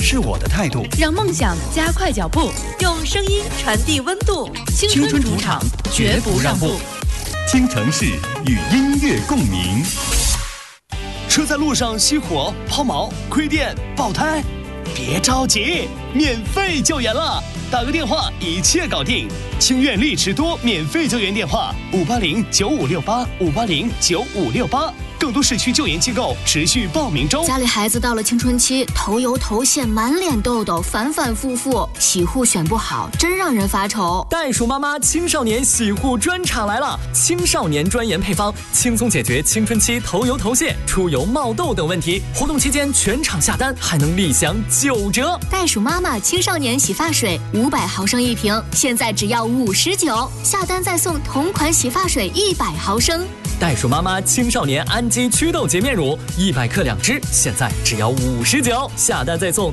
是我的态度， 让梦想加快脚步，用声音传递温度。青春主场，绝不让步。 京城市与音乐共鸣。 车在路上熄火、抛锚、亏电、爆胎，别着急，免费救援了！打个电话，一切搞定。清苑丽驰多免费救援电话：5809568，5809568。更多市区救援机构持续报名中。 家里孩子到了青春期，头油头屑，满脸痘痘，反反复复，洗护选不好，真让人发愁。 袋鼠妈妈青少年洗护专场来了，青少年专研配方，轻松解决青春期头油头屑、出油冒痘等问题。活动期间全场下单还能立享9折。 袋鼠妈妈青少年洗发水500毫升一瓶，现在只要59，下单再送同款洗发水100毫升。 袋鼠妈妈青少年氨基祛痘洁面乳100克2支，现在只要59，下单再送